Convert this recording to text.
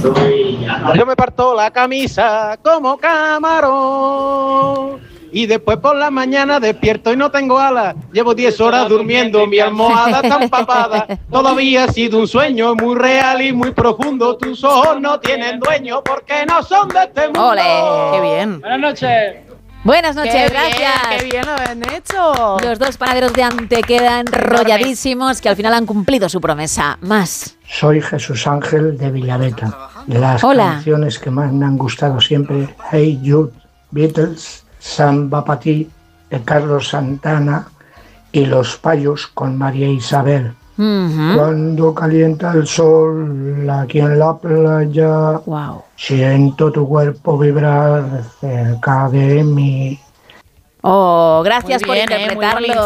Yo me parto la camisa como camarón y después por la mañana despierto y no tengo alas. Llevo 10 horas durmiendo, mi almohada está empapada. Todavía ha sido un sueño muy real y muy profundo. Tus ojos no tienen dueño porque no son de este mundo. ¡Ole! ¡Qué bien! Buenas noches. Buenas noches, Qué gracias. Bien, ¡qué bien lo han hecho! Los dos panaderos de Antequera enrolladísimos que al final han cumplido su promesa. Más. Soy Jesús Ángel de Villaveta. Las Hola. canciones que más me han gustado siempre, Hey Jude, Beatles, Samba Pa' Ti, de Carlos Santana y Los Payos con María Isabel. Cuando calienta el sol aquí en la playa, Wow. siento tu cuerpo vibrar cerca de mí. Oh, gracias Muy por bien, muy interpretarlo. bonito.